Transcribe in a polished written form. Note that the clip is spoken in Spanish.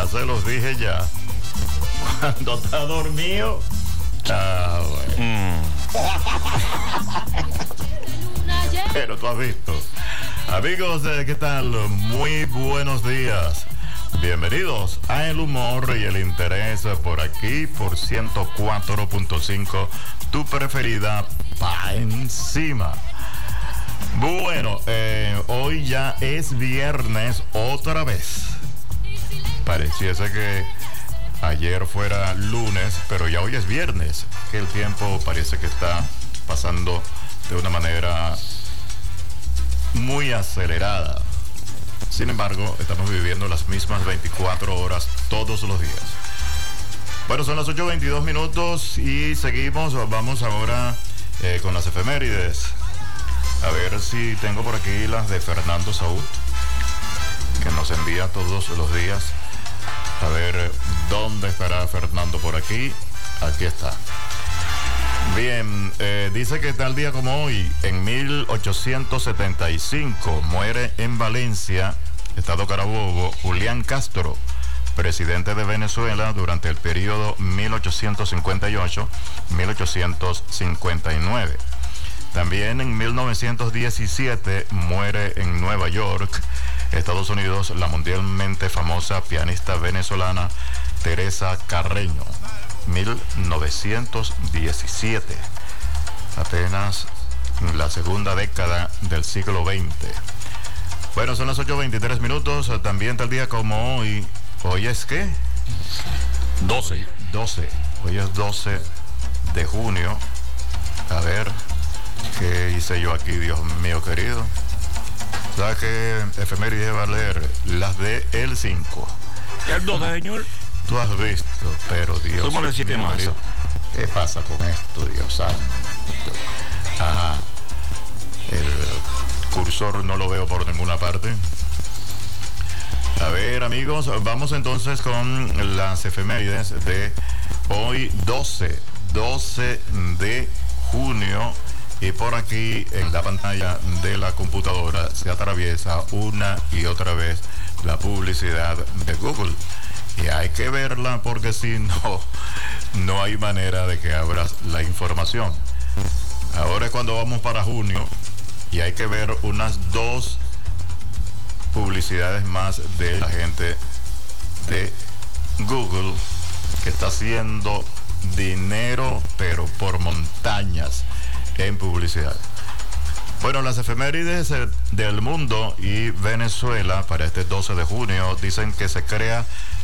se los dije ya. Cuando está dormido. Bueno. Pero tú has visto. Amigos, ¿qué tal? Muy buenos días. Bienvenidos a El Humor y el Interés por aquí, por 104.5, tu preferida pa' encima. Bueno, hoy ya es viernes otra vez. Pareciese que ayer fuera lunes, pero ya hoy es viernes, que el tiempo parece que está pasando de una manera muy acelerada. Sin embargo, estamos viviendo las mismas 24 horas todos los días. Bueno, son las 8:22 minutos y seguimos. Vamos ahora con las efemérides. A ver si tengo por aquí las de Fernando Saúd, que nos envía todos los días. A ver, ¿dónde estará Fernando por aquí? Aquí está. Bien, dice que tal día como hoy, en 1875, muere en Valencia, Estado Carabobo, Julián Castro, presidente de Venezuela durante el periodo 1858-1859. También en 1917 muere en Nueva York, Estados Unidos, la mundialmente famosa pianista venezolana Teresa Carreño. 1917, apenas en la segunda década del siglo XX. Bueno, son las 8:23 minutos. También tal día como hoy. ¿Hoy es qué? 12. Hoy es 12 de junio. A ver, ¿qué hice yo aquí, Dios mío querido? ¿Sabes qué efeméride va a leer? Las de el 5. El 12, señor. Tú has visto, pero Dios mío, ¿qué pasa con esto, Dios santo? Ajá. El cursor no lo veo por ninguna parte. A ver, amigos, vamos entonces con las efemérides de hoy, 12 de junio. Y por aquí en la pantalla de la computadora se atraviesa una y otra vez la publicidad de Google. Y hay que verla porque si no, no hay manera de que abras la información. Ahora es cuando vamos para junio y hay que ver unas 2 publicidades más de la gente de Google que está haciendo dinero, pero por montañas en publicidad. Bueno, las efemérides del mundo y Venezuela para este 12 de junio dicen que se crea